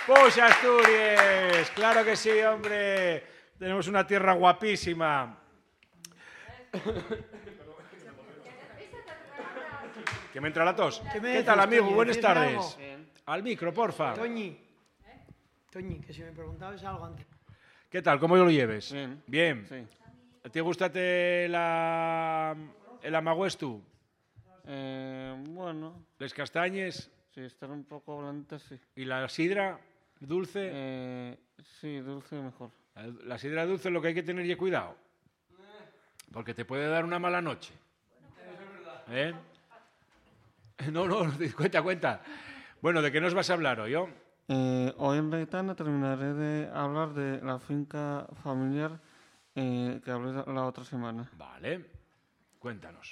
¡Pues Asturias! ¡Claro que sí, hombre! Tenemos una tierra guapísima. ¿Que me entra la tos? ¿Qué tal, amigo? Toñi? Buenas ¿Decías tardes. algo? Al micro, porfa. Toñi, que si me preguntabas algo antes. ¿Qué tal? ¿Cómo lo lleves? Bien. Bien. Sí. ¿Te gusta el amaguestu? Bueno, ¿Les castañes? sí, estar un poco blanditas, sí. ¿Y la sidra dulce? Sí, dulce mejor. La sidra dulce es lo que hay que tener y cuidado. Porque te puede dar una mala noche. ¿Eh? No, cuenta. Bueno, ¿de qué nos vas a hablar hoy? Hoy en Reitana terminaré de hablar de la finca familiar que hablé la otra semana. Vale, cuéntanos.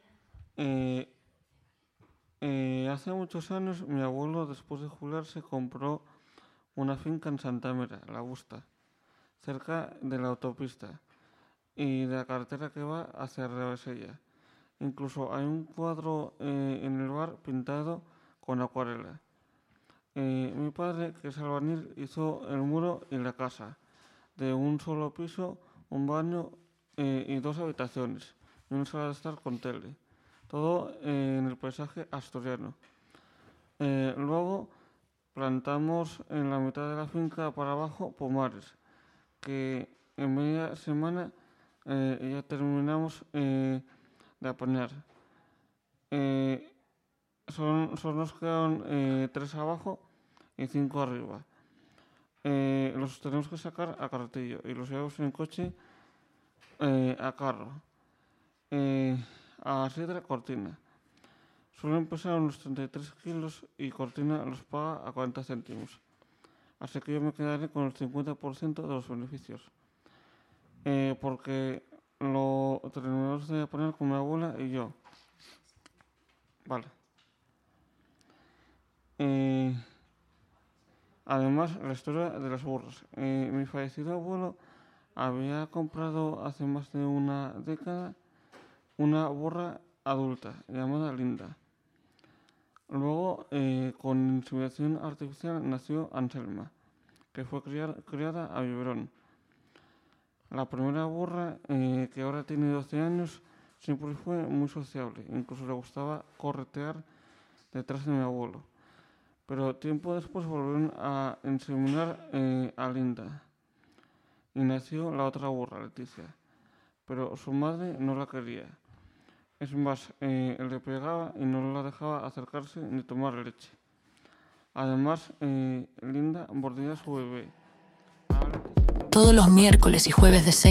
Hace muchos años mi abuelo, después de jubilarse, compró una finca en Santamera, La Busta, cerca de la autopista y de la carretera que va hacia Rebesella. Incluso hay un cuadro en el bar pintado con acuarela. Mi padre, que es albañil, hizo el muro y la casa, de un solo piso, un baño y 2 habitaciones, y una sala de estar con tele. Todo en el paisaje asturiano. Luego plantamos en la mitad de la finca para abajo pomares, que en media semana ya terminamos de apañar. Solo nos quedan 3 abajo y 5 arriba. Los tenemos que sacar a carretillo y los llevamos en coche a carro. A sidra Cortina. Suelen pesar unos 33 kilos y Cortina los paga a 40 céntimos. Así que yo me quedaré con el 50% de los beneficios. Porque lo terminamos de poner con mi abuela y yo. Vale. Además, la historia de las burras. Mi fallecido abuelo había comprado hace más de una década una burra adulta llamada Linda. Luego, con inseminación artificial, nació Anselma, que fue criada a biberón. La primera burra, que ahora tiene 12 años, siempre fue muy sociable. Incluso le gustaba corretear detrás de mi abuelo. Pero tiempo después volvieron a inseminar a Linda. Y nació la otra burra, Leticia. Pero su madre no la quería. Es más, le pegaba y no la dejaba acercarse ni tomar leche. Además, Linda mordía a su bebé. Todos los miércoles y jueves de 6